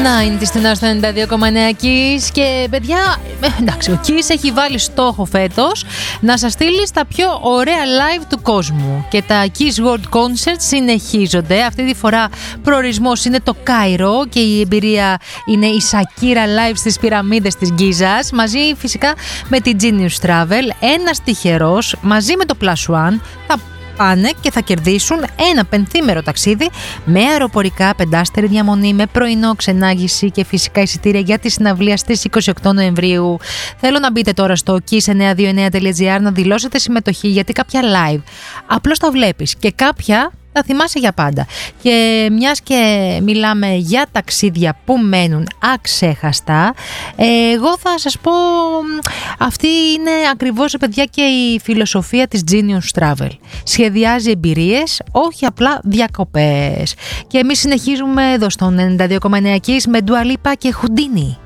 90 στην στο 92,9 Kiss. Και παιδιά, εντάξει, ο Kiss έχει βάλει στόχο φέτος να σας στείλει στα πιο ωραία live του κόσμου. Και τα Kiss World Concerts συνεχίζονται. Αυτή τη φορά προορισμός είναι το Κάιρο και η εμπειρία είναι η Shakira live στις πυραμίδες της Γκίζας. Μαζί φυσικά με την Genius Travel. Ένας τυχερός μαζί με το Plus One θα πάνε και θα κερδίσουν ένα πενθήμερο ταξίδι με αεροπορικά, 5-στερη διαμονή, με πρωινό, ξενάγηση και φυσικά εισιτήρια για τη συναυλία στις 28 Νοεμβρίου. Θέλω να μπείτε τώρα στο kiss929.gr να δηλώσετε συμμετοχή, γιατί κάποια live απλώς τα βλέπεις και κάποια τα θυμάσαι για πάντα. Και μιας και μιλάμε για ταξίδια που μένουν αξέχαστα, εγώ θα σας πω, αυτή είναι ακριβώς, παιδιά, και η φιλοσοφία της Genius Travel. Σχεδιάζει εμπειρίες, όχι απλά διακοπές. Και εμείς συνεχίζουμε εδώ στον 92,9 Kiss με Dua Lipa και Houdini.